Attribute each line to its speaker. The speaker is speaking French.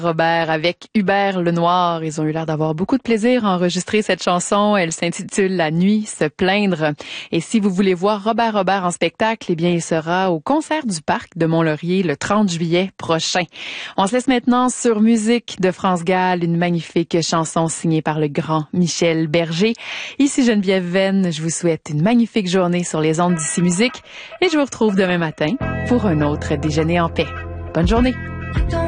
Speaker 1: Robert avec Hubert Lenoir. Ils ont eu l'air d'avoir beaucoup de plaisir à enregistrer cette chanson. Elle s'intitule La nuit se plaindre. Et si vous voulez voir Robert en spectacle, eh bien, il sera au concert du Parc de Mont-Laurier le 30 juillet prochain. On se laisse maintenant sur Musique de France Gall, une magnifique chanson signée par le grand Michel Berger. Ici Geneviève Venn, je vous souhaite une magnifique journée sur les ondes d'Ici Musique et je vous retrouve demain matin pour un autre déjeuner en paix. Bonne journée.